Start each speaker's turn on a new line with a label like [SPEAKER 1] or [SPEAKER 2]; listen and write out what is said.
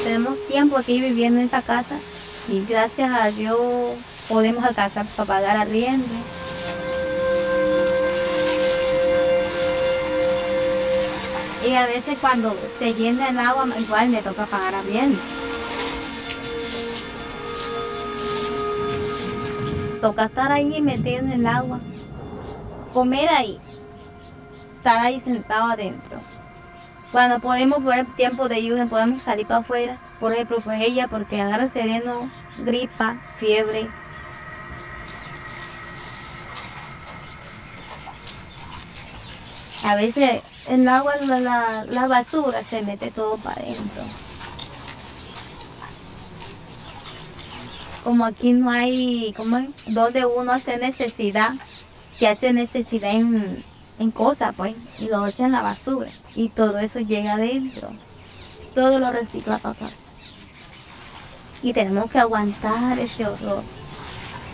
[SPEAKER 1] tenemos tiempo aquí viviendo en esta casa y gracias a Dios podemos alcanzar para pagar arriendo. Y a veces cuando se llena el agua, igual me toca pagar arriendo. Toca estar ahí metido en el agua, comer ahí, estar ahí sentado adentro. Cuando podemos ver tiempo de lluvia, podemos salir para afuera, por ejemplo, por ella, porque agarra sereno, gripa, fiebre. A veces el agua, la basura se mete todo para adentro. Como aquí no hay, donde uno hace necesidad, se hace necesidad en cosas, pues, y lo echa en la basura. Y todo eso llega adentro. Todo lo recicla papá. Y tenemos que aguantar ese horror.